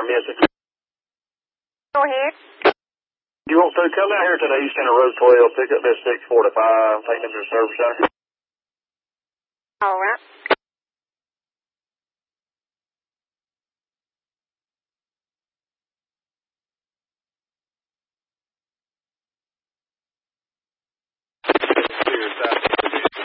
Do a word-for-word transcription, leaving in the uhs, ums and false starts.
I missed it. Go ahead. You want to come out here to the East End of Road twelve, pick up this six forty-five, take them to the service center? All right.